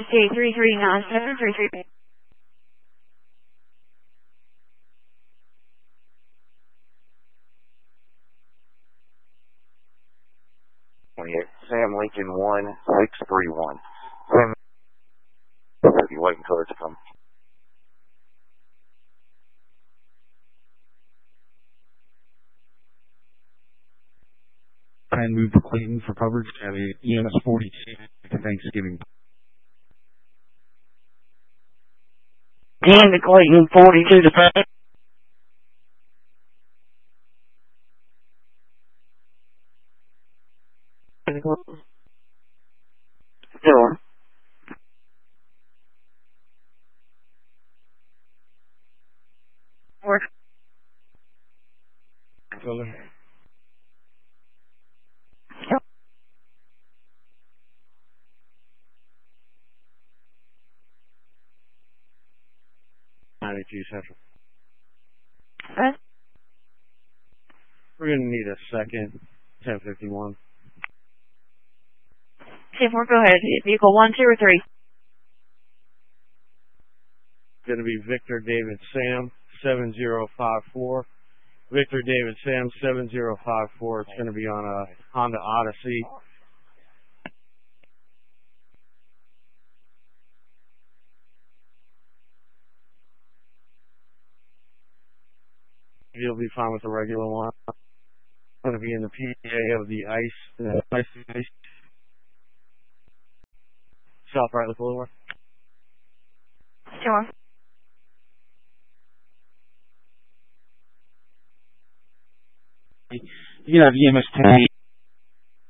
ETA339-733. Sam Lincoln 1631. Sam, you waiting for it to come. And move to Clayton for coverage at EMS 42 Thanksgiving. Dan to Clayton 42 to Frank. Sure. Work. Color. Yep. Central. Huh? We're going to need a second. 1051. 10-4, go ahead. Vehicle 1, 2, or 3? Going to be Victor David Sam 7054. Victor David Sam 7054. It's going to be on a Honda Odyssey. You'll be fine with the regular one. Going to be in the PA of the ice. South right, look a little more. Sure. You can have EMS 10